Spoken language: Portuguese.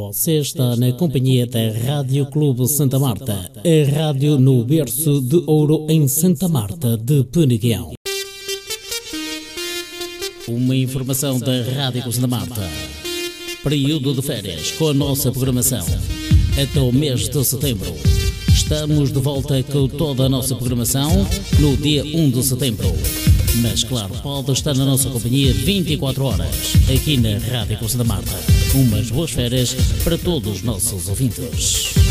Você está na companhia da Rádio Clube Santa Marta, a rádio no berço de ouro em Santa Marta de Peneguião. Uma informação da Rádio Clube Santa Marta. Período de férias com a nossa programação. Até o mês de setembro. Estamos de volta com toda a nossa programação no dia 1 de setembro. Mas claro, pode estar na nossa companhia 24 horas, aqui na Rádio Clube Santa Marta. Umas boas férias para todos os nossos ouvintes.